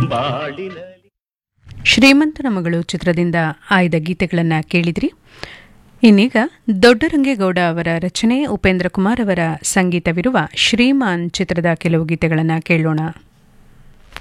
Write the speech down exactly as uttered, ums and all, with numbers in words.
ಬಾಳಿನಲ್ಲಿ. ಶ್ರೀಮಂತನ ಮಗಳು ಚಿತ್ರದಿಂದ ಆಯ್ದ ಗೀತೆಗಳನ್ನು ಕೇಳಿದ್ರಿ. ಇನ್ನೀಗ ದೊಡ್ಡರಂಗೇಗೌಡ ಅವರ ರಚನೆ, ಉಪೇಂದ್ರ ಕುಮಾರ್ ಅವರ ಸಂಗೀತವಿರುವ ಶ್ರೀಮಾನ್ ಚಿತ್ರದ ಕೆಲವು ಗೀತೆಗಳನ್ನು ಕೇಳೋಣ.